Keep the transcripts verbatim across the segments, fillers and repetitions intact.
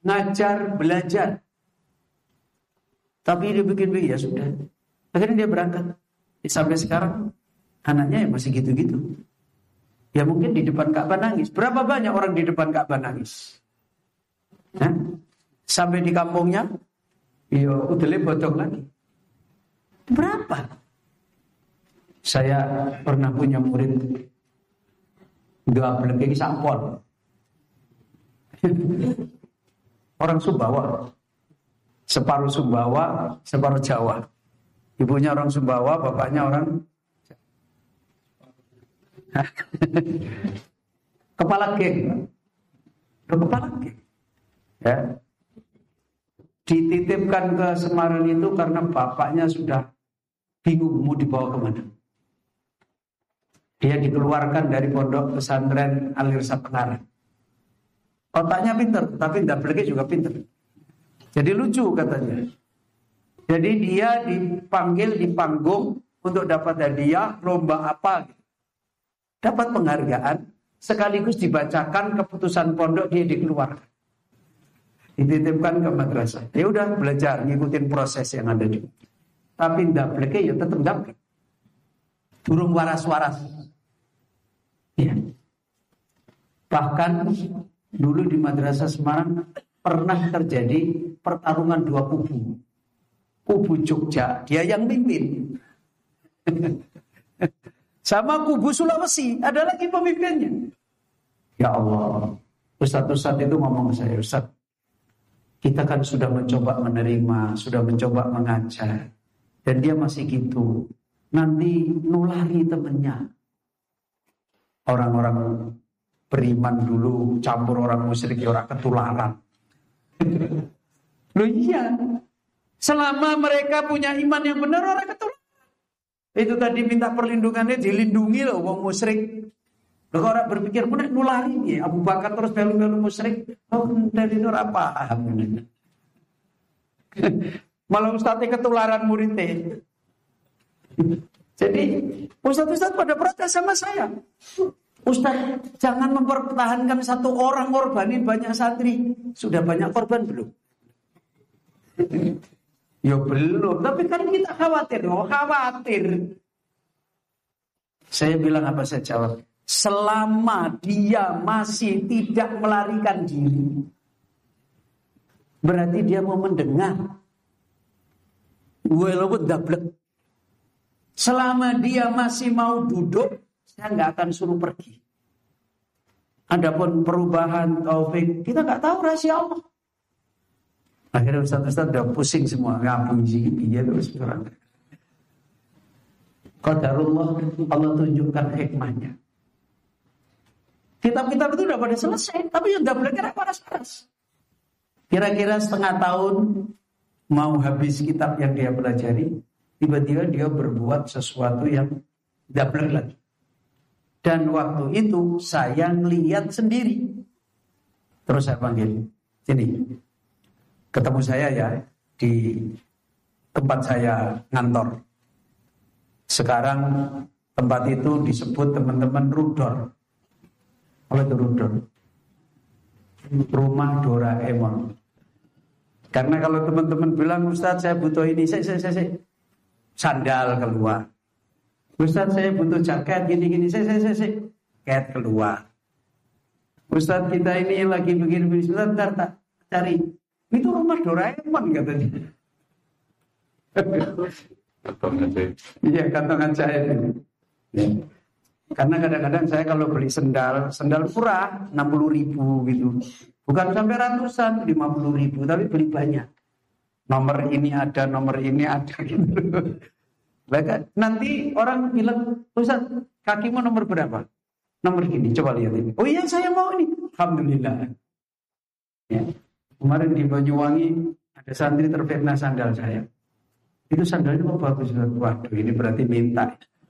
ngajar, belajar. Tapi dia bikin ya sudah. Akhirnya dia berangkat. Sampai sekarang anaknya ya masih gitu-gitu. Ya mungkin di depan Ka'bah nangis. Berapa banyak orang di depan Ka'bah nangis? Hah? Sampai di kampungnya, ya udah bodong lagi. Berapa? Saya pernah punya murid dua belenggi sampol. Orang Sumbawa. Separuh Sumbawa, separuh Jawa. Ibunya orang Sumbawa, bapaknya orang kepala geng. Kepala geng. Ya. Dititipkan ke Semarang itu karena bapaknya sudah bingung mau dibawa kemana. Dia dikeluarkan dari pondok pesantren Al-Irsyad Pengarang. Otaknya pinter, tapi ndableke juga pinter. Jadi lucu katanya. Jadi dia dipanggil di panggung untuk dapat hadiah lomba apa gitu. Dapat penghargaan sekaligus dibacakan keputusan pondok, dia dikeluarkan. Dititipkan ke madrasah. Ya udah belajar ngikutin proses yang ada di. Tapi ndableke ya tetap ndablek. Burung waras-waras. Ya. Bahkan dulu di madrasah Semarang pernah terjadi pertarungan dua kubu. Kubu Jogja, dia yang mimpin. Sama kubu Sulawesi, ada lagi pemimpinnya. Ya Allah, Ustadz-ustadz itu ngomong ke saya, Ustadz, kita kan sudah mencoba menerima, sudah mencoba mengajar, dan dia masih gitu. Nanti nulari temennya. Orang-orang beriman dulu campur orang musyrik, orang ketularan. Loh iya, selama mereka punya iman yang benar, orang ketularan. Itu tadi minta perlindungannya, dilindungi loh wong musyrik. Loh orang berpikir punya nulari ya, Abu Bakar terus melu-melu musyrik. Oh dari itu apa paham. Malah ustadznya ketularan muridnya. Jadi ustadz-ustadz pada protes sama saya. Ustadz, jangan mempertahankan satu orang korbanin banyak santri. Sudah banyak korban belum? Ya belum, tapi kan kita khawatir. Oh khawatir. Saya bilang apa saya jawab? Selama dia masih tidak melarikan diri, berarti dia mau mendengar. Walaupun dablek. Selama dia masih mau duduk, saya nggak akan suruh pergi. Adapun perubahan taufik, kita nggak tahu rahasia Allah. Akhirnya ustaz-ustaz udah pusing semua, ngapuji dia terus kurang. Qadarullah, Allah tunjukkan hikmahnya. Kitab-kitab itu udah pada selesai, tapi yang udah belajar paras-paras. Kira-kira setengah tahun mau habis kitab yang dia pelajari, tiba-tiba dia berbuat sesuatu yang dablek lagi. Dan waktu itu saya ngelihat sendiri. Terus saya panggil, sini. Ketemu saya ya di tempat saya ngantor. Sekarang tempat itu disebut teman-teman Rudor. Apa itu Rudor? Rumah Doraemon. Karena kalau teman-teman bilang, Ustaz saya butuh ini, saya, saya, saya, saya. Sandal keluar. Ustaz saya butuh jaket gini-gini, saya, saya, saya, saya. Jaket keluar. Ustaz kita ini lagi begini-begini, sebentar tak cari. Itu rumah Doraemon katanya. Iya, kantongan jahit ini. Ya. Karena kadang-kadang saya kalau beli sendal, sendal murah enam puluh ribu gitu. Bukan sampai ratusan, lima puluh ribu, tapi beli banyak. Nomor ini ada, nomor ini ada gitu. Nanti orang bilang, Ustaz, kakimu nomor berapa? Nomor gini, coba lihat ini. Oh iya, saya mau ini. Alhamdulillah. Ya. Kemarin di Banyuwangi ada santri terfitnah sandal saya. Itu sandalnya kok bagus. Waduh, ini berarti minta.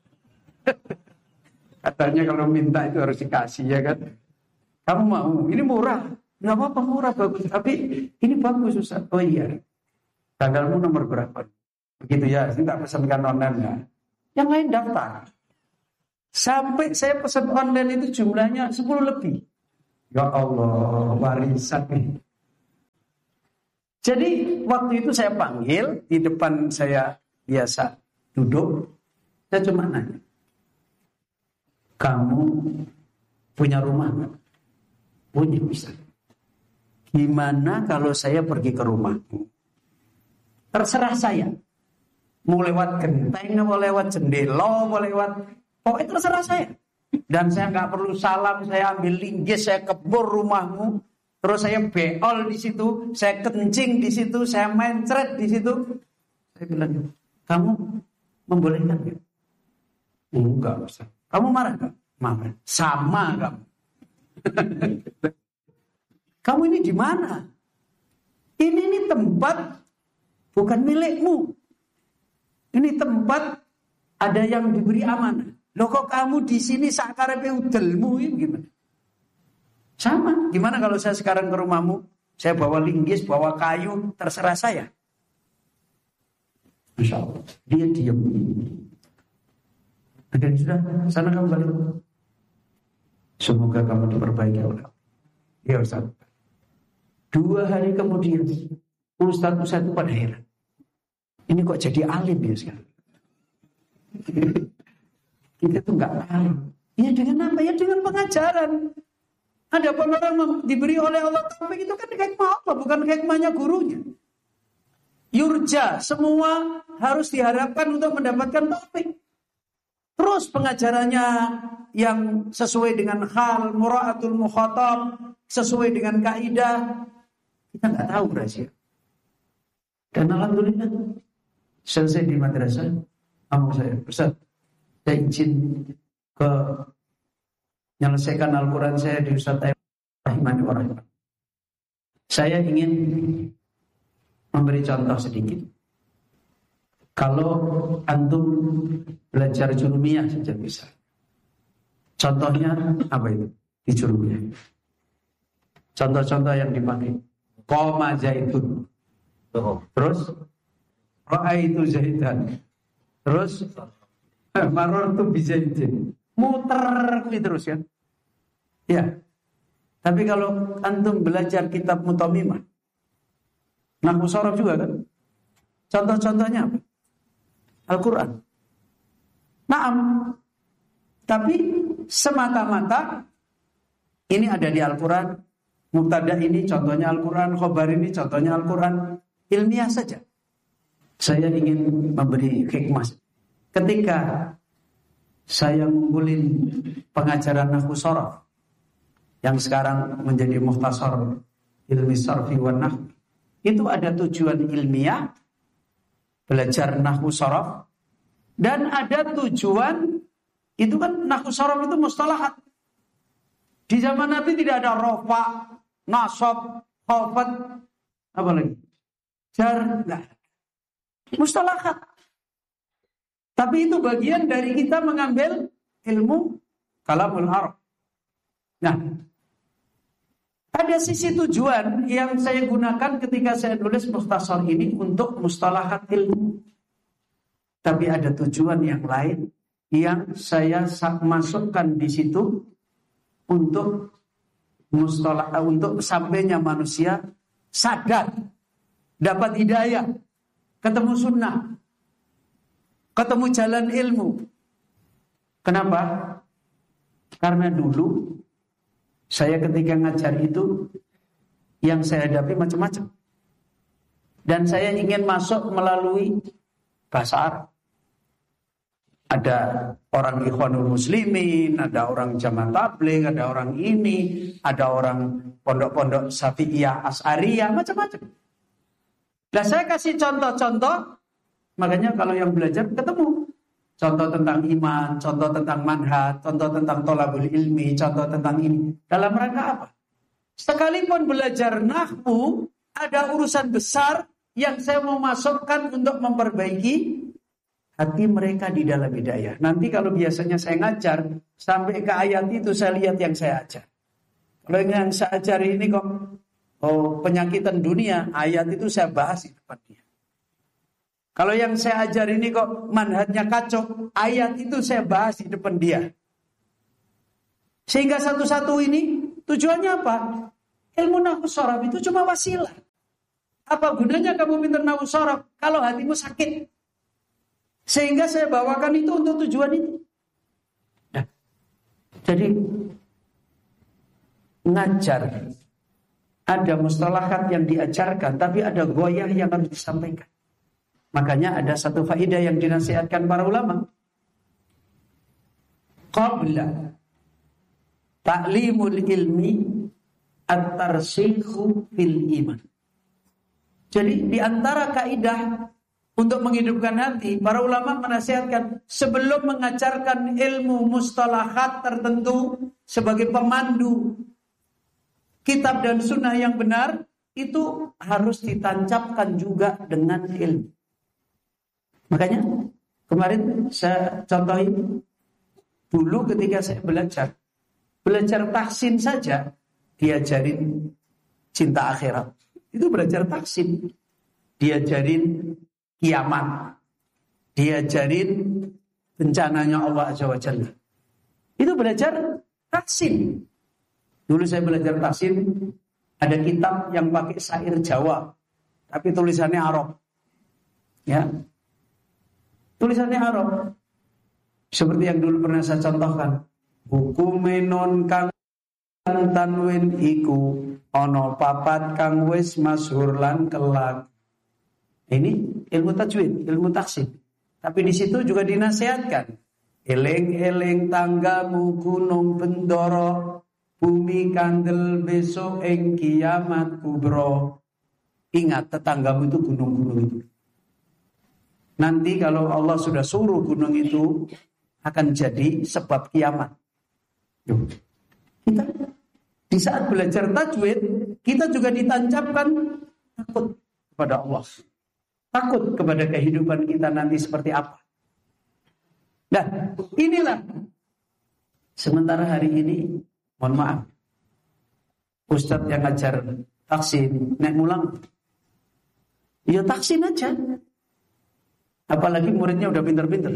Katanya kalau minta itu harus dikasih ya kan. Kamu mau? Ini murah. Nggak apa-apa murah bagus. Tapi ini bagus Ustaz. Oh iya. Sandalmu nomor berapa? Begitu ya. Saya tak pesankan online ya. Yang lain daftar. Sampai saya pesan online itu jumlahnya sepuluh lebih. Ya Allah, warisan nih. Jadi waktu itu saya panggil, di depan saya biasa duduk, saya cuma nanya, kamu punya rumah nggak? Punya, Ustaz. Gimana kalau saya pergi ke rumahmu? Terserah saya. Mau lewat genteng, mau lewat jendela, mau lewat, pokoknya terserah saya. Dan saya nggak perlu salam, saya ambil linggis, saya kebur rumahmu, terus saya beol di situ, saya kencing di situ, saya mencret di situ. Saya bilang, kamu membolehkan ya? Enggak, Ustaz. Kamu marah nggak? Marah. Sama kamu. Kamu ini di mana? Ini ini tempat bukan milikmu. Ini tempat ada yang diberi amanah. Loh kok kamu di sini sakarepe udelmu ini gimana? Sama. Gimana kalau saya sekarang ke rumahmu, saya bawa linggis, bawa kayu, terserah saya. Masya Allah. Dia diam. Dan sudah, sana kamu balik. Semoga kamu diperbaiki oleh Allah. Ya Ustaz. Dua hari kemudian, Ustaz-Ustaz itu pada heran. Ini kok jadi alim ya sekarang? Kita tuh nggak alim. Ya dengan apa? Ya dengan pengajaran. Ada pun orang diberi oleh Allah taufik itu kan hikmah Allah, bukan hikmahnya gurunya. Yurja, semua harus diharapkan untuk mendapatkan taufik. Terus pengajarannya yang sesuai dengan hal, mura'atul mukhatab, sesuai dengan kaidah, kita nggak tahu rahasia. Dan alhamdulillah selesai di madrasah, amu saya Ustaz, saya izin ke menyelesaikan Al-Quran saya di Ustaz Rahimani Warahimah. Saya ingin memberi contoh sedikit. Kalau antum belajar jurumiyah saja bisa. Contohnya apa itu? Di jurumiyah. Contoh-contoh yang dipakai. Qoma zaitun. Terus ra'aitu zaitan. Terus marartu bi zaitin. Muter terus kan. Ya. Tapi kalau antum belajar kitab Mutamimah, nahwu sharaf juga kan? Contoh-contohnya apa? Al-Quran. Naam. Tapi semata-mata ini ada di Al-Quran. Mubtada ini contohnya Al-Quran. Khobar ini contohnya Al-Quran. Ilmiah saja. Saya ingin memberi hikmah. Ketika saya ngumpulin pengajaran nahwu sharaf yang sekarang menjadi mukhtasar ilmi sarfi wa nahwu, itu ada tujuan ilmiah, belajar nahwu sharaf, dan ada tujuan, itu kan nahwu sharaf itu mustalahat. Di zaman Nabi tidak ada rofa, nasab, khafat, apa lagi? Jar, enggak. Mustalahat. Tapi itu bagian dari kita mengambil ilmu kalamul Arab. Nah, ada sisi tujuan yang saya gunakan ketika saya nulis mukhtasar ini untuk mustalahat ilmu. Tapi ada tujuan yang lain yang saya masukkan di situ untuk mustalah, untuk sampainya manusia sadar, dapat hidayah, ketemu sunnah, ketemu jalan ilmu. Kenapa? Karena dulu saya ketika ngajar itu yang saya hadapi macam-macam. Dan saya ingin masuk melalui bahasa Arab. Ada orang Ikhwanul Muslimin, ada orang Jamaah Tabligh, ada orang ini, ada orang pondok-pondok Syafi'iyah, Asy'ariyah, macam-macam. Nah, saya kasih contoh-contoh, makanya kalau yang belajar ketemu. Contoh tentang iman, contoh tentang manhaj, contoh tentang thalabul ilmi, contoh tentang ini. Dalam rangka apa? Sekalipun belajar nahwu, ada urusan besar yang saya mau masukkan untuk memperbaiki hati mereka di dalam hidayah. Nanti kalau biasanya saya ngajar, sampai ke ayat itu saya lihat yang saya ajar. Kalau yang saya ajar ini kok oh, penyakitan dunia, ayat itu saya bahas di depan dia. Kalau yang saya ajar ini kok manhajnya kacau, ayat itu saya bahas di depan dia. Sehingga satu-satu ini tujuannya apa? Ilmu nahwu sharaf itu cuma wasilah. Apa gunanya kamu pintar nahwu sorof kalau hatimu sakit? Sehingga saya bawakan itu untuk tujuan itu. Nah, jadi ngajar, ada mustalahat yang diajarkan, tapi ada goyah yang harus disampaikan. Makanya ada satu faedah yang dinasihatkan para ulama. Qabla ta'limul ilmi at-tarsikhu fil iman. Jadi di antara kaidah untuk menghidupkan hati, para ulama menasihatkan sebelum mengajarkan ilmu mustalahat tertentu sebagai pemandu kitab dan sunnah yang benar, itu harus ditancapkan juga dengan ilmu. Makanya kemarin saya contohin, dulu ketika saya belajar belajar tahsin saja diajarin cinta akhirat. Itu belajar tahsin. Diajarin kiamat. Diajarin bencananya Allah Azza wa Jalla. Itu belajar tahsin. Dulu saya belajar tahsin, ada kitab yang pakai syair Jawa, tapi tulisannya Arab. Ya. Tulisannya Arab. Seperti yang dulu pernah saya contohkan. Hukume non kang tanwin iku ana papat kang wis masyhur lan kelak. Ini ilmu tajwid, ilmu tahsin. Tapi di situ juga dinasihatkan, eling-eling tanggamu gunung Bendoro, bumi kandel besok ing kiamat kubro. Ingat, tetanggamu itu gunung-gunung itu. Nanti kalau Allah sudah suruh gunung itu akan jadi sebab kiamat. Kita di saat belajar tajwid, kita juga ditancapkan takut kepada Allah, takut kepada kehidupan kita nanti seperti apa. Nah, inilah. Sementara hari ini, mohon maaf, Ustadz yang ngajar taksin, naik mulang, ya taksin aja. Apalagi muridnya udah pinter-pinter.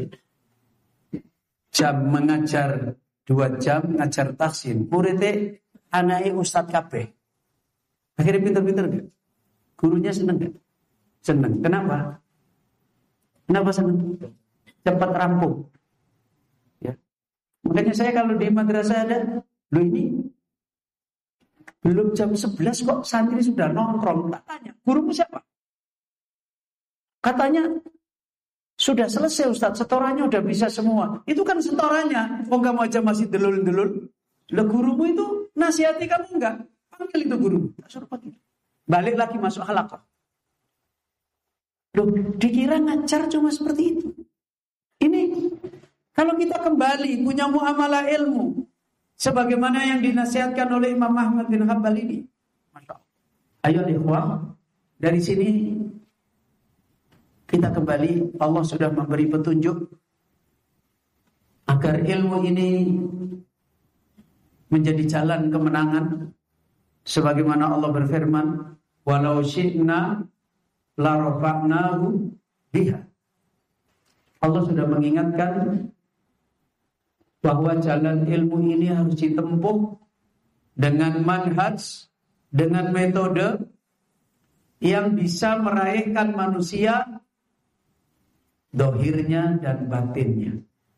Jam mengajar dua jam ngajar taksin, muridnya anaknya Ustadz kabeh. Akhirnya pinter-pinter gak? Gurunya seneng gak? Seneng. Kenapa? Kenapa seneng? Cepat rampung. Ya. Makanya saya kalau di madrasah ada, loh ini belum jam sebelas kok santri sudah nongkrong. Tak tanya, gurumu siapa? Katanya sudah selesai Ustaz, setorannya udah bisa semua. Itu kan setorannya. Oh, kamu aja masih delul-delul. Lah gurumu itu nasihati kamu enggak? Panggil itu gurumu. Suruh panggil. Balik lagi masuk halaqah. Loh, dikira ngajar cuma seperti itu. Ini kalau kita kembali punya muamalah ilmu sebagaimana yang dinasihatkan oleh Imam Ahmad bin Hanbal ini. Masya Allah. Ayo ikhwah, dari sini kita kembali, Allah sudah memberi petunjuk agar ilmu ini menjadi jalan kemenangan. Sebagaimana Allah berfirman, walau syi'na la rafa'nahu biha. Allah sudah mengingatkan bahwa jalan ilmu ini harus ditempuh dengan manhaj, dengan metode yang bisa meraihkan manusia dohirnya dan batinnya.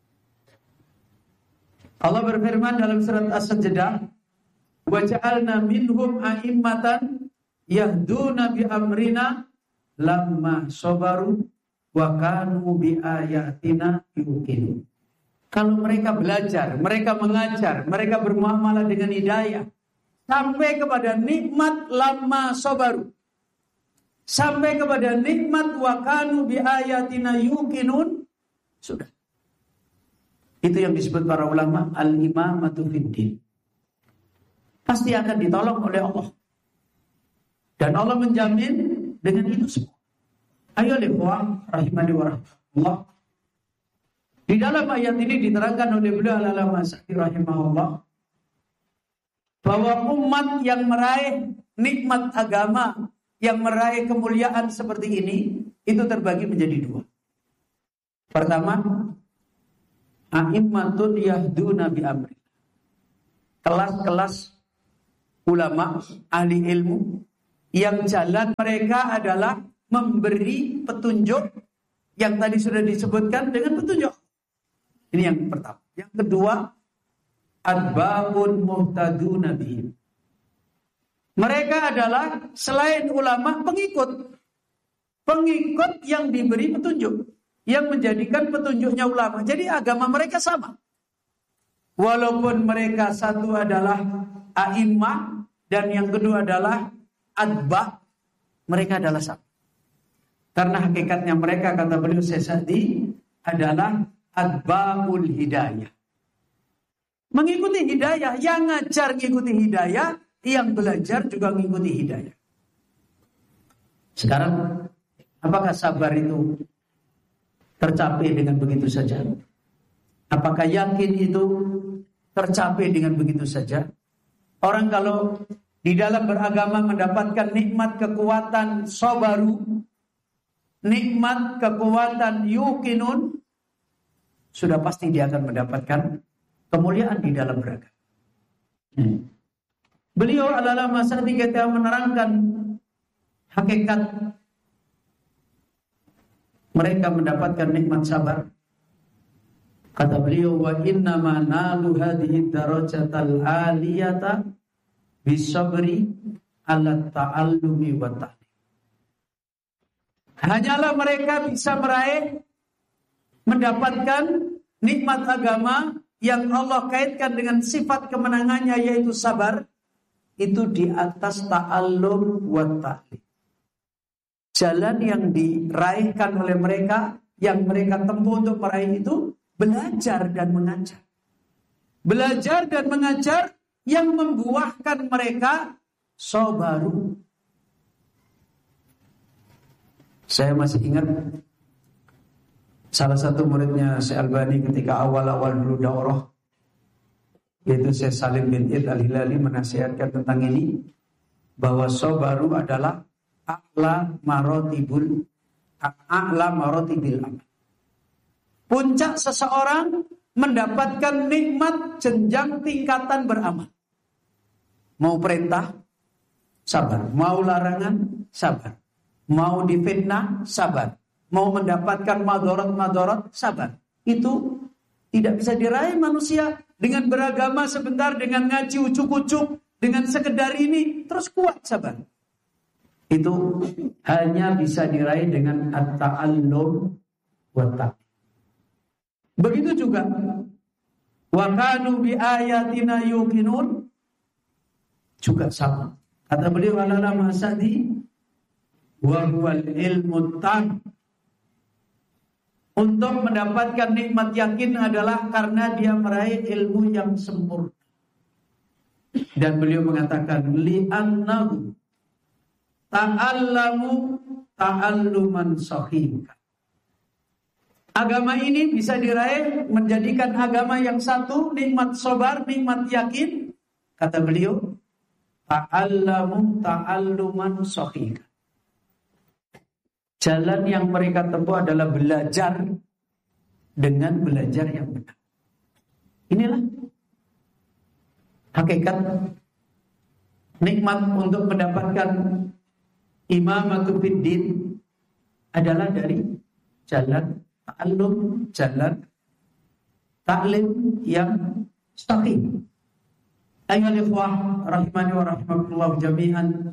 Allah berfirman dalam surat As-Sajdah, wa ja'alna minhum a'immatan yahduna bi amrina lamma sabaru wa kanu bi ayatina yuqinun. Kalau mereka belajar, mereka mengajar, mereka bermuamalah dengan hidayah sampai kepada nikmat lamma sabaru, sampai kepada nikmat wa kanu bi ayatina yuqinun, sudah. Itu yang disebut para ulama al-imamatu fiddin. Pasti akan ditolong oleh Allah. Dan Allah menjamin dengan itu semua. Ayo ikhwah rahimani wa rahmatullah. Di dalam ayat ini diterangkan oleh beliau al-alama Sa'di rahimahullah bahwa umat yang meraih nikmat agama, yang meraih kemuliaan seperti ini, itu terbagi menjadi dua. Pertama, a'immatun yahduna bi amri. Kelas-kelas ulama, ahli ilmu Yang jalan mereka adalah memberi petunjuk yang tadi sudah disebutkan dengan petunjuk. Ini yang pertama. Yang kedua, adbabun muhtaduna bihim. Mereka adalah selain ulama pengikut. Pengikut yang diberi petunjuk, yang menjadikan petunjuknya ulama. Jadi agama mereka sama. Walaupun mereka satu adalah a'immah dan yang kedua adalah adba, mereka adalah sama. Karena hakikatnya mereka, kata beliau Sesadi, adalah adba'ul hidayah. Mengikuti hidayah, yang ngajar mengikuti hidayah, yang belajar juga mengikuti hidayah. Sekarang, apakah sabar itu tercapai dengan begitu saja? Apakah yakin itu tercapai dengan begitu saja? Orang kalau di dalam beragama mendapatkan nikmat kekuatan sabaru, nikmat kekuatan yukinun, sudah pasti dia akan mendapatkan kemuliaan di dalam beragama. Hmm. Beliau adalah masa ketika menerangkan hakikat mereka mendapatkan nikmat sabar. Kata beliau, wa inna ma nalu hadhihi darajatal aliyata bisabri ala ta'allumi wa ta'lim. Hanyalah mereka bisa meraih mendapatkan nikmat agama yang Allah kaitkan dengan sifat kemenangannya, yaitu sabar, itu di atas ta'allum wa ta'lim. Jalan yang diraihkan oleh mereka, yang mereka tempuh untuk meraih itu, belajar dan mengajar. Belajar dan mengajar yang membuahkan mereka sabaru. Saya masih ingat salah satu muridnya Syekh Albani ketika awal-awal dulu daurah, yaitu Syekh Salim bin Id Al-Hilali, menasihatkan tentang ini, bahwa sabaru adalah a'la marotibul a'la marotibil amal. Puncak seseorang mendapatkan nikmat jenjang tingkatan beramal. Mau perintah, sabar. Mau larangan, sabar. Mau difitnah, sabar. Mau mendapatkan madorot-madorot, sabar. Itu tidak bisa diraih manusia dengan beragama sebentar, dengan ngaji ucuk-ucuk, dengan sekedar ini, terus kuat sabar. Itu hanya bisa diraih dengan at-ta'allum wa ta'lim. Begitu juga wa kanu bi ayatina yuqinun, juga sama. Kata beliau alala masadi wa huwal ilmu tam. Untuk mendapatkan nikmat yakin adalah karena dia meraih ilmu yang sempurna. Dan beliau mengatakan li'annahu ta'allamu ta'alluman sahihah. Agama ini bisa diraih menjadikan agama yang satu, nikmat sabar, nikmat yakin. Kata beliau, ta'allamu ta'alluman sahihah. Jalan yang mereka tempuh adalah belajar dengan belajar yang benar. Inilah hakikat nikmat untuk mendapatkan imamatu fiddin adalah dari jalan ta'allum, jalan ta'lim yang mustaqim. Ayyuhal ikhwah rahimani wa rahimakumullah jami'an.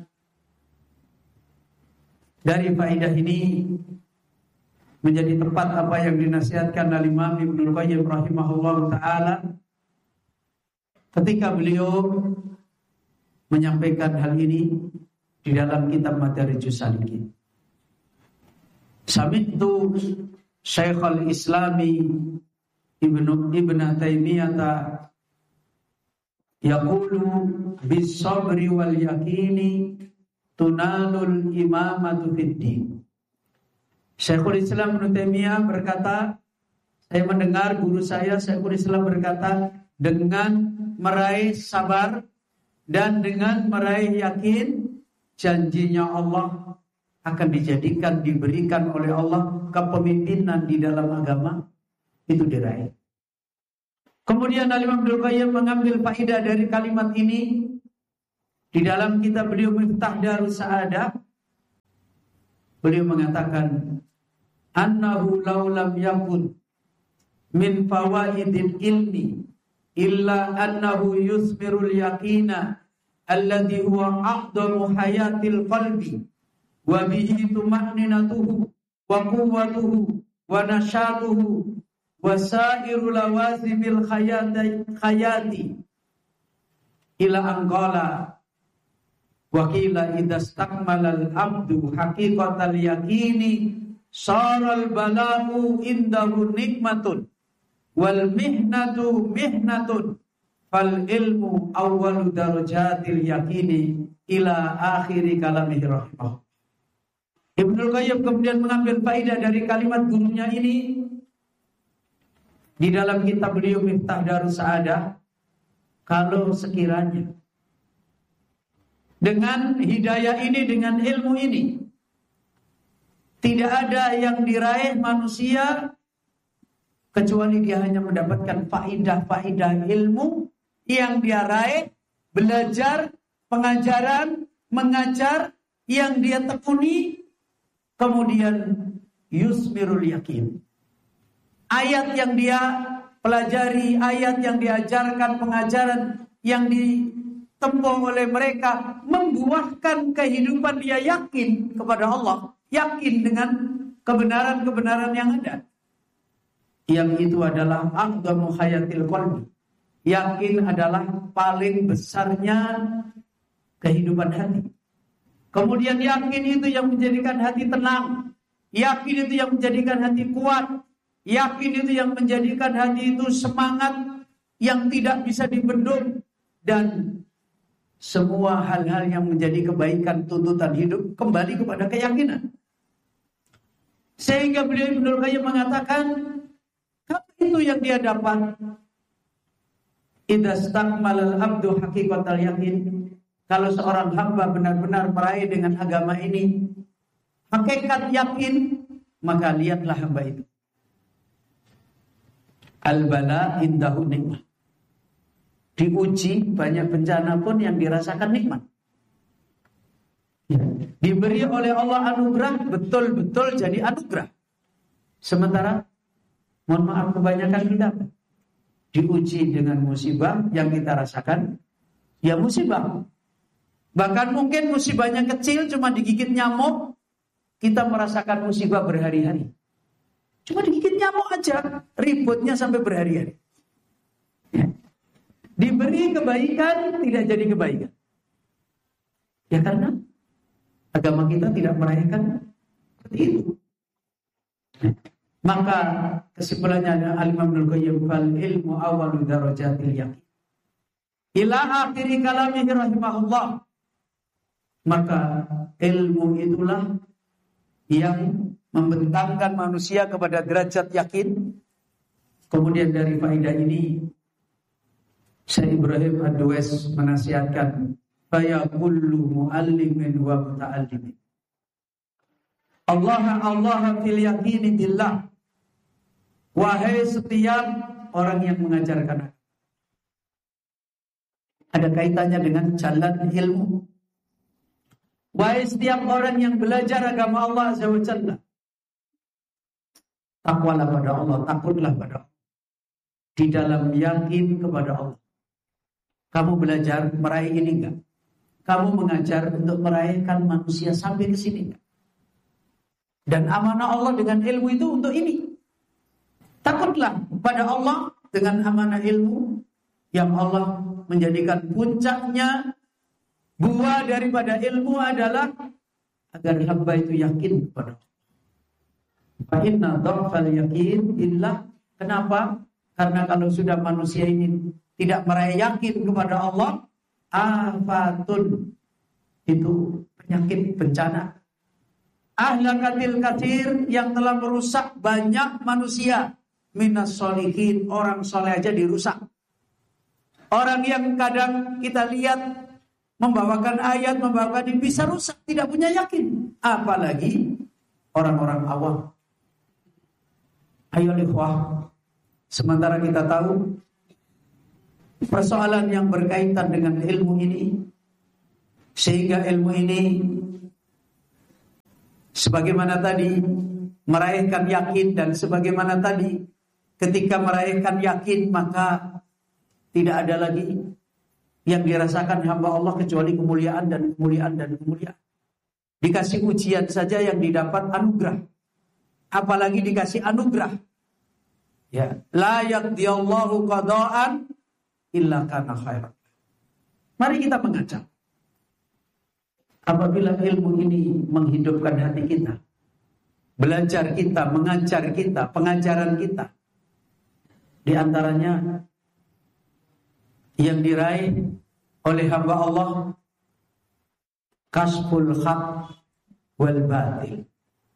Dari faedah ini menjadi tepat apa yang dinasihatkan oleh Imam Ibnu Qayyim rahimahullah ta'ala ketika beliau menyampaikan hal ini di dalam kitab Madarijus Salikin. Sami'tu Syekhul Islami Ibnu Ibnu Taimiyah yaqulu bis-sabri wal yaqini tunalul imamatu fiddin. Syekhul Islam Ibnu Taimiyah berkata, saya mendengar guru saya Syekhul Islam berkata, dengan meraih sabar dan dengan meraih yakin, janjinya Allah akan dijadikan, diberikan oleh Allah kepemimpinan di dalam agama, itu diraih. Kemudian Imam Ibnu Qayyim mengambil faedah dari kalimat ini, Di dalam kitab beliau Miftah Darus Sa'adah, beliau mengatakan, annahu law lam yakun min fawaidil ilmi illa annahu yusmirul yaqina alladhi huwa aqdamu hayatil qalbi wa bihi tuma'ninatuhu wa quwwatuhu wa nasyatuhu wa sa'iru lawazimil khayati khayati ila anqala wa qila idastakmalal abdu haqiqatal yaqini saral bala'u indahu nikmatun wal mihnatu mihnatun fal ilmu awwalu darajatil yaqini ila akhiri kalamihi rahimah. Ibnul Qayyim kemudian mengambil faedah dari kalimat gurunya ini di dalam kitab beliau Miftah Darus Sa'adah. Kalau sekiranya dengan hidayah ini, dengan ilmu ini, tidak ada yang diraih manusia kecuali dia hanya mendapatkan faidah-faidah ilmu yang dia raih, belajar, pengajaran, mengajar, yang dia tekuni, kemudian yusmirul yakin. Ayat yang dia pelajari, ayat yang diajarkan, pengajaran yang ditempuh oleh mereka membuahkan kehidupan dia yakin kepada Allah, yakin dengan kebenaran-kebenaran yang ada. Yang itu adalah aqdamu hayatil qalbi. Yakin adalah paling besarnya kehidupan hati. Kemudian yakin itu yang menjadikan hati tenang. Yakin itu yang menjadikan hati kuat. Yakin itu yang menjadikan hati itu semangat yang tidak bisa dibendung. Dan semua hal-hal yang menjadi kebaikan tuntutan hidup kembali kepada keyakinan. Sehingga beliau Ibnul Qayyim mengatakan, apa itu yang dia dapat? Idza stakmalal abdu haqiqatal yakin. Kalau seorang hamba benar-benar meraih dengan agama ini hakikat yakin, maka lihatlah hamba itu. Al-bala indahu nikmah. Diuji banyak bencana pun yang dirasakan nikmat. Ya. Diberi oleh Allah anugerah, betul-betul jadi anugerah. Sementara, mohon maaf, kebanyakan kita diuji dengan musibah yang kita rasakan, ya musibah. Bahkan mungkin musibahnya kecil, cuma digigit nyamuk, kita merasakan musibah berhari-hari. Cuma digigit nyamuk aja, ributnya sampai berhari-hari. Ya. Diberi kebaikan, tidak jadi kebaikan. Ya karena agama kita tidak merayakan seperti itu. Ya. Maka kesimpulannya adalah Al-Imam Ibnul Qayyim, fal ilmu awwalu darajatil yaqin. Ila akhiri kalamihi rahimahullah. Maka ilmu itulah yang membentangkan manusia kepada derajat yakin. Kemudian dari faedah ini Syekh Ibrahim Ad-Duwais menasihatkan, fa kullu muallimin wa muta'allimin. Allah Allah fil yaqini billah. Wahai setiap orang yang mengajarkan, ada kaitannya dengan jalan ilmu. Wahai setiap orang yang belajar agama Allah Azza wa Jalla, takwalah pada Allah, takutlah pada Allah. Di dalam yakin kepada Allah. Kamu belajar meraih ini enggak? Kamu mengajar untuk meraihkan manusia sampai ke sini enggak? Dan amanah Allah dengan ilmu itu untuk ini. Takutlah pada Allah dengan amanah ilmu yang Allah menjadikan puncaknya. Buah daripada ilmu adalah agar hamba itu yakin kepada Allah. Fa inna dhafal yakin illa. Kenapa? Karena kalau sudah manusia ini tidak meraih yakin kepada Allah, afatun, itu penyakit bencana. Ahlakatil katsir, yang telah merusak banyak manusia. Minas sholihin, orang soleh aja dirusak. Orang yang kadang kita lihat membawakan ayat, membawakan ini bisa rusak, tidak punya yakin. Apalagi orang-orang awam. Ayo ikhwah, sementara kita tahu persoalan yang berkaitan dengan ilmu ini Sehingga ilmu ini sebagaimana tadi meraihkan yakin, dan sebagaimana tadi ketika meraihkan yakin maka tidak ada lagi yang dirasakan hamba Allah kecuali kemuliaan dan kemuliaan dan kemuliaan. Dikasih ujian saja yang didapat anugerah, apalagi dikasih anugerah. Ya, la yaqdiyallahu qada'an illa kana khairan. Mari kita mengaca. Apabila ilmu ini menghidupkan hati kita, belajar kita, mengajar kita, pengajaran kita, di antaranya yang diraih oleh hamba Allah kasful haq wal batil.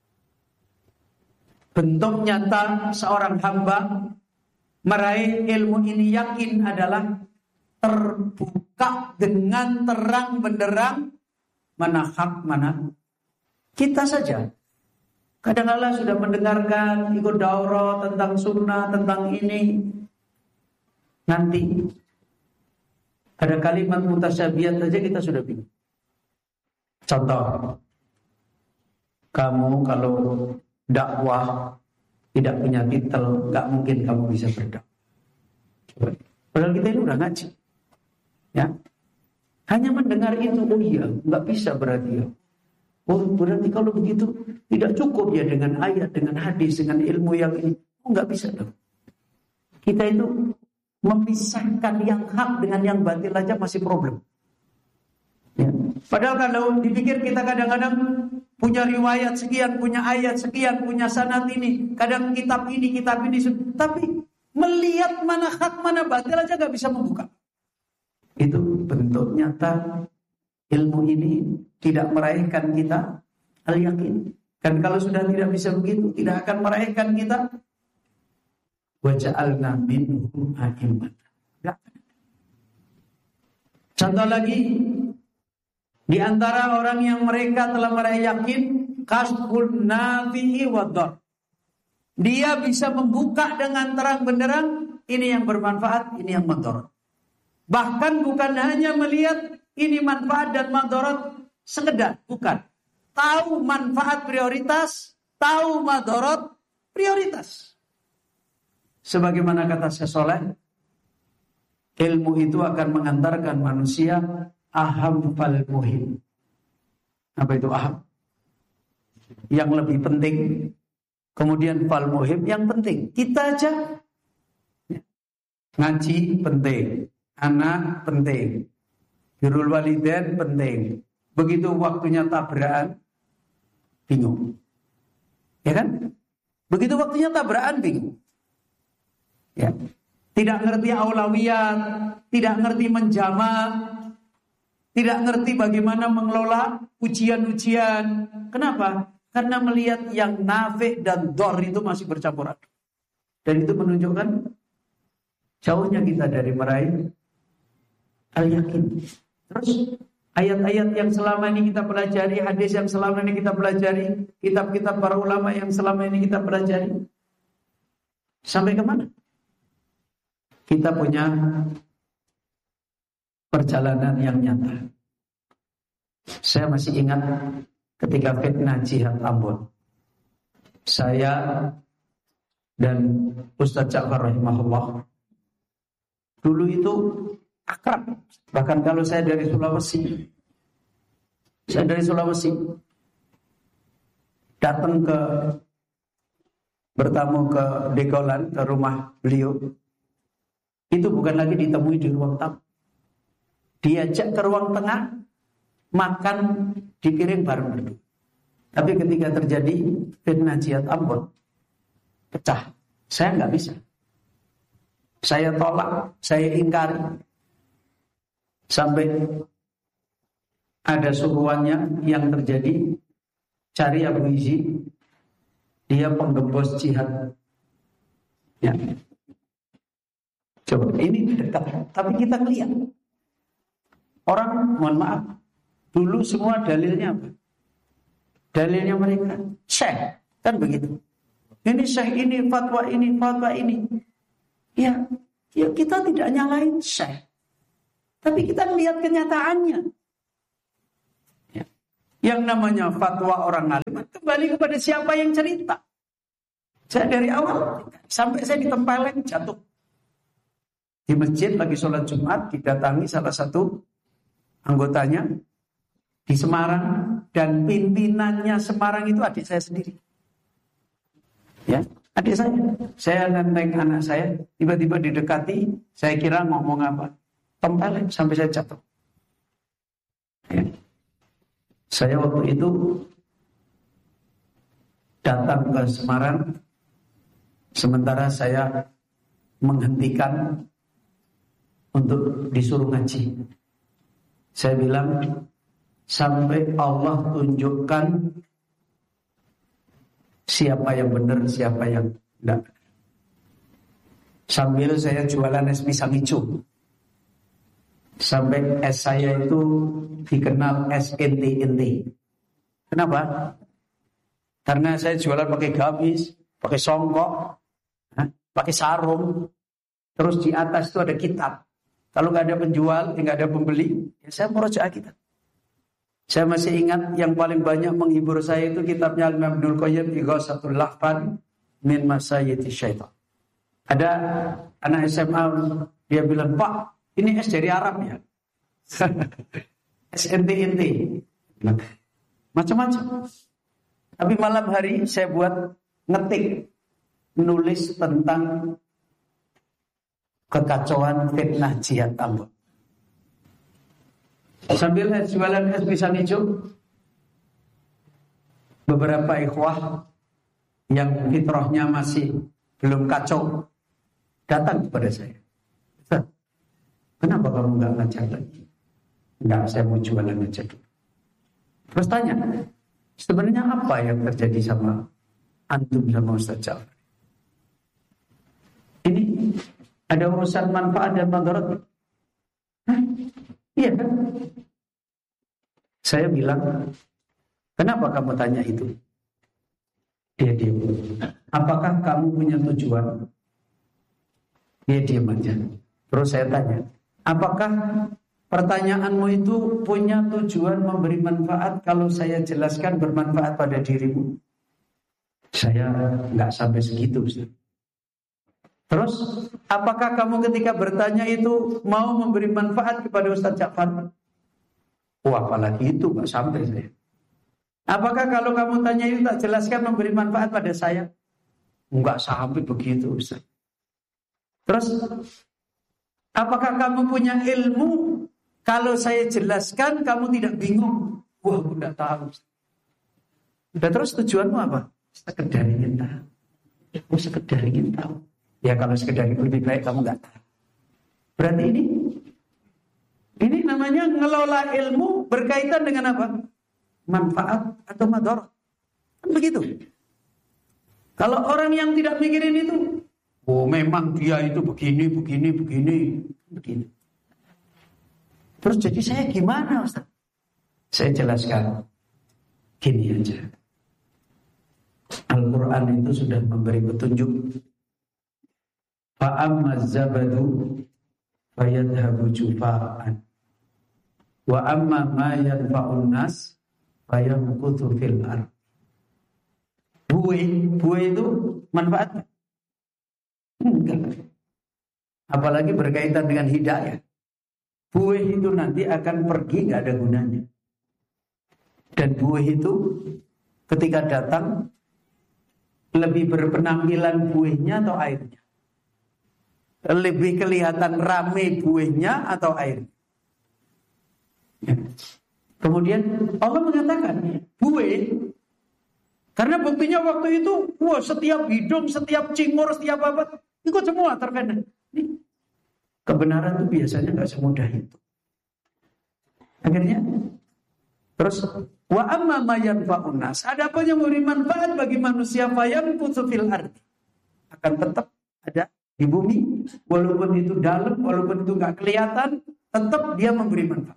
Bentuk nyata seorang hamba meraih ilmu ini yakin adalah terbuka dengan terang benderang mana hak, mana kita saja. Kadang-kadang sudah mendengarkan, ikut daurah tentang sunnah, tentang ini. Nanti ada kalimat mutasyabihat saja kita sudah bingung. Contoh, kamu kalau dakwah tidak punya titel, nggak mungkin kamu bisa berdakwah. Padahal kita ini udah ngaji, ya. Hanya mendengar itu, oh iya, nggak bisa berarti ya. Oh berarti kalau begitu tidak cukup ya dengan ayat, dengan hadis, dengan ilmu yang ini. Oh nggak bisa dong. Kita itu memisahkan yang hak dengan yang batil aja masih problem. Ya. Padahal kalau dipikir kita kadang-kadang punya riwayat sekian, punya ayat sekian, punya sanad ini, kadang kitab ini, kitab ini, tapi melihat mana hak, mana batil aja nggak bisa membuka. Itu bentuk nyata ilmu ini tidak meraihkan kita al-yakin. Dan kalau sudah tidak bisa begitu, tidak akan meraihkan kita wa ja'alna minhum a'immatan. Contoh lagi, di antara orang yang mereka telah meraih yakin kasbun nafi'i wadhar. Dia bisa membuka dengan terang benderang, ini yang bermanfaat, ini yang mudarat. Bahkan bukan hanya melihat ini manfaat dan mudarat sekedar, bukan. Tahu manfaat prioritas, tahu mudarat prioritas. Sebagaimana kata Syekh Saleh, ilmu itu akan mengantarkan manusia aham fal muhim. Apa itu aham? Yang lebih penting. Kemudian fal muhim yang penting. Kita aja ngaji penting, anak penting, birrul walidain penting. Begitu waktunya tabrakan, bingung. Ya kan? Begitu waktunya tabrakan, bingung. Ya. Tidak ngerti aulawiyat, tidak ngerti menjamak, tidak ngerti bagaimana mengelola ujian-ujian. Kenapa? Karena melihat yang nafi' dan dhar itu masih bercampur aduk. Dan itu menunjukkan jauhnya kita dari meraih al-yakin. Terus ayat-ayat yang selama ini kita pelajari, hadis yang selama ini kita pelajari, kitab-kitab para ulama yang selama ini kita pelajari, sampai kemana? Kita punya perjalanan yang nyata. Saya masih ingat ketika fitnah jihad Ambon, saya dan Ustaz Ja'far rahimahullah dulu itu akrab. Bahkan kalau saya dari Sulawesi, saya dari Sulawesi datang ke bertamu ke Degolan, ke rumah beliau. Itu bukan lagi ditemui di ruang tamu. Diajak ke ruang tengah, makan di piring bareng berdua. Tapi ketika terjadi fitnah jihad Ambon, pecah. Saya nggak bisa. Saya tolak, saya ingkari. Sampai ada suruhannya yang terjadi, cari Abu Izi, dia penggembos jihad. Ya. Coba, ini dekat, tapi kita lihat. Orang, mohon maaf, dulu semua dalilnya apa? Dalilnya mereka, syekh, kan begitu. Ini syekh ini, fatwa ini, fatwa ini. Ya, ya kita tidak nyalain syekh. Tapi kita lihat kenyataannya. Yang namanya fatwa orang alim kembali kepada siapa yang cerita. Saya dari awal sampai saya ditempeleng jatuh. Di masjid lagi sholat Jumat didatangi salah satu anggotanya di Semarang, dan pimpinannya Semarang itu adik saya sendiri. Ya, adik saya. Saya nenteng anak saya, tiba-tiba didekati, saya kira ngomong apa, tempeleng sampai saya jatuh. Ya. Saya waktu itu datang ke Semarang, sementara saya menghentikan untuk disuruh ngaji. Saya bilang, sampai Allah tunjukkan siapa yang benar, siapa yang tidak. Sambil saya jualan es pisang hijau. Sampai es saya itu dikenal es inti-inti. Kenapa? Karena saya jualan pakai gamis, pakai songkok, pakai sarung. Terus di atas itu ada kitab. Kalau nggak ada penjual, nggak ada pembeli, ya saya murojaah kitab. Saya masih ingat yang paling banyak menghibur saya itu kitabnya Imam Ibnul Qayyim, Ighatsatul Lahfan min Masayyidi Syaitan. Ada anak S M A, dia bilang, "Pak, ini es dari Arab ya?" Es inti-inti. Macam-macam. Tapi malam hari saya buat ngetik, nulis tentang kekacauan fitnah jihad Ambon. Sambil jualan es pisang hijau, beberapa ikhwah yang fitrahnya masih belum kacau datang kepada saya. Kenapa kamu nggak ngajar lagi? Enggak, saya mau jualan aja dulu. Terus tanya, sebenarnya apa yang terjadi sama antum sama Ustaz Ja'far? Ini ada urusan manfaat dan madarat. Iya kan? Saya bilang, kenapa kamu tanya itu? Dia diam. Apakah kamu punya tujuan? Dia diam aja. Terus saya tanya, apakah pertanyaanmu itu punya tujuan memberi manfaat? Kalau saya jelaskan bermanfaat pada dirimu? Saya nggak sampai segitu, Ustaz. Terus, apakah kamu ketika bertanya itu mau memberi manfaat kepada Ustaz Ja'far? Oh, apalagi itu, gak sampai saya. Apakah kalau kamu tanya itu tak jelaskan memberi manfaat pada saya? Enggak sampai begitu, Ustaz. Terus, apakah kamu punya ilmu? Kalau saya jelaskan, kamu tidak bingung? Wah, aku tidak tahu. Udah, terus tujuanmu apa? Sekedar ingin tahu. Oh, sekedar ingin tahu. Ya kalau sekedar itu lebih baik kamu nggak tahu. Berarti ini ini namanya ngelola ilmu berkaitan dengan apa? Manfaat atau madarat. Kan begitu. Kalau orang yang tidak mikirin itu, oh memang dia itu begini, begini, begini, begini. Terus jadi saya gimana, Ustaz? Saya jelaskan. Gini aja. Al-Quran itu sudah memberi petunjuk. Fa'amma zabadu fayadhabu jufa'an wa amma ma yanfa'un nas fayamkuthu fil ard. Buih, buih itu manfaatnya? Enggak. Apalagi berkaitan dengan hidayah. Buih itu nanti akan pergi, enggak ada gunanya. Dan buih itu ketika datang lebih berpenampilan buihnya atau airnya? Lebih kelihatan ramai buihnya atau air. Ya. Kemudian Allah mengatakan buih, karena buktinya waktu itu, wah setiap hidung, setiap cingur, setiap apa, ikut semua terkena. Kebenaran itu biasanya nggak semudah itu. Akhirnya, terus wa amma ma yanfa'un nas. Adapun yang memberi manfaat bagi manusia fayamkuthu fil ardi, akan tetap ada di bumi, walaupun itu dalam, walaupun itu nggak kelihatan, tetap dia memberi manfaat.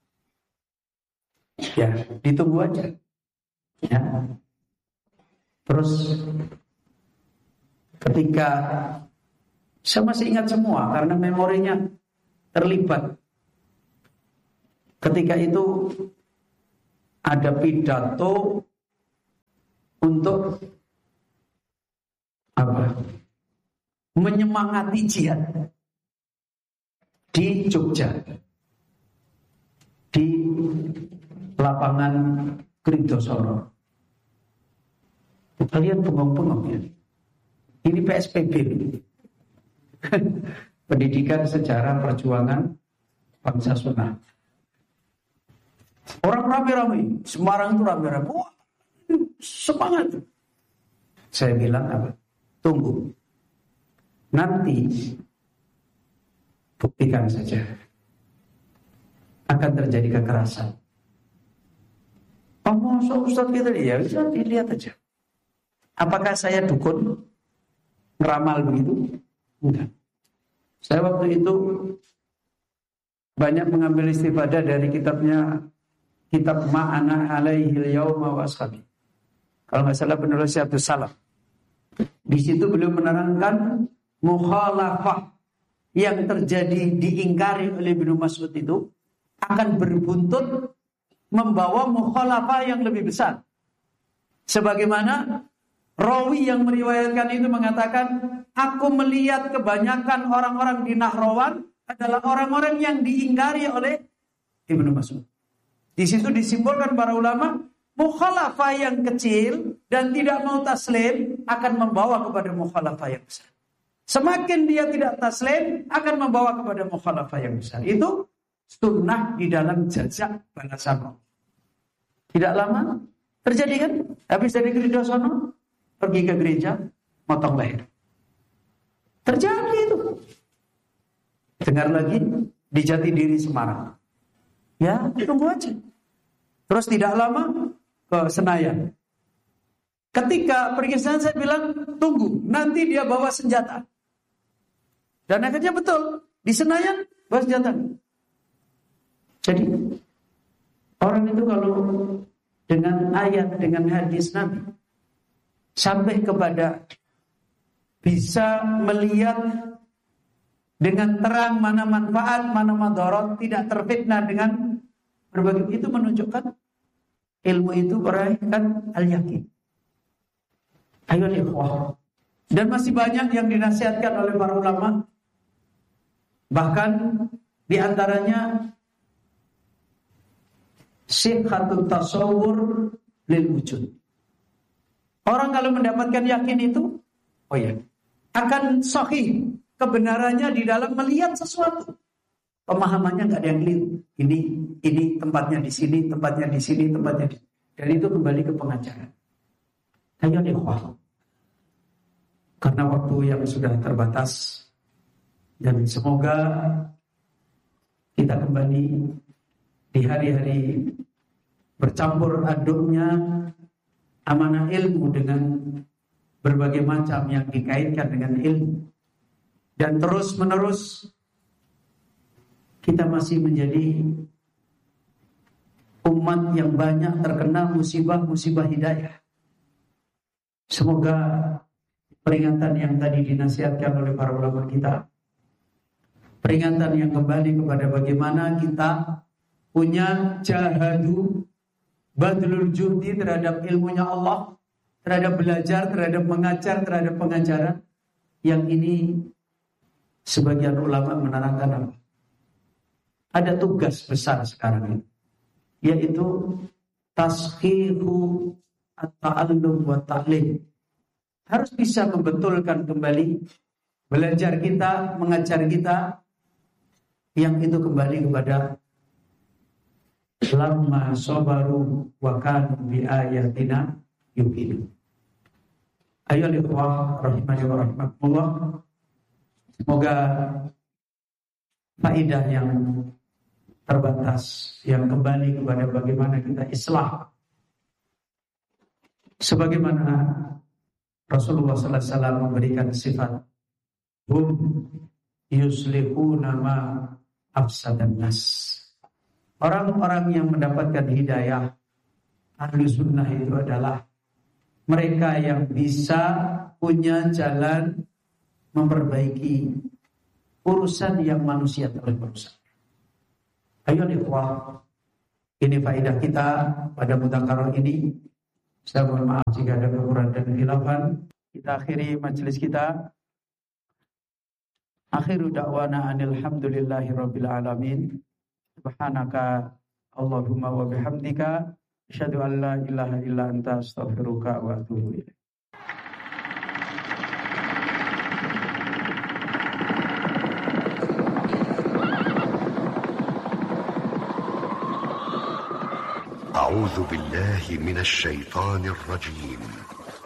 Ya, ditunggu aja. Ya. Terus ketika saya masih ingat semua karena memorinya terlibat. Ketika itu ada pidato untuk apa? Menyemangati jihad di Jogja, di lapangan Kridosoro. Kalian bengong-bengong ya. Ini P S P B. Pendidikan Sejarah Perjuangan Bangsa Sunnah. Orang rame-rame, Semarang itu rame-rame. Wah, semangat. Saya bilang apa? Tunggu. Nanti buktikan saja. Akan terjadi kekerasan. Oh, masa Ustaz kita ya, bisa dilihat aja. Apakah saya dukun ngeramal begitu? Enggak. Saya waktu itu banyak mengambil istifadah dari kitabnya Kitab Ma'ana Alaihil Yauma wa Ashabi. Kalau nggak salah penulis Abdus Salam. Di situ beliau menerangkan mukhalafah yang terjadi diingkari oleh Ibnu Mas'ud itu akan berbuntut membawa mukhalafah yang lebih besar. Sebagaimana rawi yang meriwayatkan itu mengatakan, aku melihat kebanyakan orang-orang di Nahrawan adalah orang-orang yang diingkari oleh Ibnu Mas'ud. Di situ disimbolkan para ulama, mukhalafah yang kecil dan tidak mau taslim akan membawa kepada mukhalafah yang besar. Semakin dia tidak taslim akan membawa kepada mukhalafah yang besar. Itu sunnah di dalam jajak balasan. Tidak lama terjadi kan? Habis dari Kridosoro pergi ke gereja, motong leher. Terjadi itu. Dengar lagi di Jatidiri Semarang. Ya, tunggu aja. Terus tidak lama ke Senayan. Ketika pergi ke Senayan saya bilang, tunggu, nanti dia bawa senjata. Dan akhirnya betul, di Senayan bawa senjata. Jadi orang itu kalau dengan ayat, dengan hadis Nabi sampai kepada bisa melihat dengan terang mana manfaat, mana madarat, tidak terfitnah dengan berbagai, itu menunjukkan ilmu itu beraikan al-yakin. Ayo ikhwah. Dan masih banyak yang dinasihatkan oleh para ulama. Bahkan di antaranya sihhatut tasawwur lil wujud. Orang kalau mendapatkan yakin itu, oh ya, akan sahih kebenarannya di dalam melihat sesuatu. Pemahamannya nggak ada yang keliru. Ini ini tempatnya di sini, tempatnya di sini, tempatnya di. Dan itu kembali ke pengajaran. Ayo ikhwah. Karena waktu yang sudah terbatas dan semoga kita kembali di hari-hari bercampur aduknya amanah ilmu dengan berbagai macam yang dikaitkan dengan ilmu. Dan terus menerus kita masih menjadi umat yang banyak terkena musibah-musibah hidayah. Semoga peringatan yang tadi dinasihatkan oleh para ulama kita, peringatan yang kembali kepada bagaimana kita punya jahadu badlul juhdi terhadap ilmunya Allah, terhadap belajar, terhadap mengajar, terhadap pengajaran, yang ini sebagian ulama menerangkan apa? Ada tugas besar sekarang ini, yaitu tashihu at-ta'allum wa ta'lim. Harus bisa membetulkan kembali belajar kita, mengajar kita, yang itu kembali kepada lamma sabaru wa kanu bi ayatina yuqinu. Ayo ikhwah rahimani wa rahimakumullah. Semoga faedah yang terbatas yang kembali kepada bagaimana kita islah, sebagaimana Rasulullah sallallahu alaihi wasallam memberikan sifat hum yuslihuna ma afsadan nas. Orang-orang yang mendapatkan hidayah ahlu sunnah itu adalah mereka yang bisa punya jalan memperbaiki urusan yang manusia telah berusaha. Ayo ikhwah, Ini faedah kita pada mudzakarah ini. Saya mohon maaf jika ada kekurangan dan khilafan. Kita akhiri majelis kita. Akhiru da'wana anil hamdulillahi rabbil alamin. Subhanaka Allahumma wa bihamdika asyhadu an la ilaha illa anta astaghfiruka wa atubu ilaik. أعوذ بالله من الشيطان الرجيم